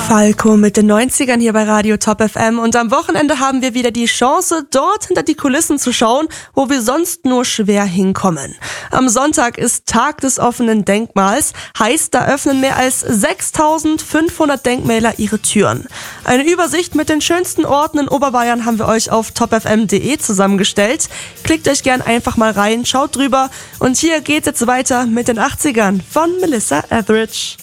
Falco mit den 90ern hier bei Radio Top FM und am Wochenende haben wir wieder die Chance, dort hinter die Kulissen zu schauen, wo wir sonst nur schwer hinkommen. Am Sonntag ist Tag des offenen Denkmals, heißt, da öffnen mehr als 6.500 Denkmäler ihre Türen. Eine Übersicht mit den schönsten Orten in Oberbayern haben wir euch auf topfm.de zusammengestellt. Klickt euch gern einfach mal rein, schaut drüber und hier geht's jetzt weiter mit den 80ern von Melissa Etheridge.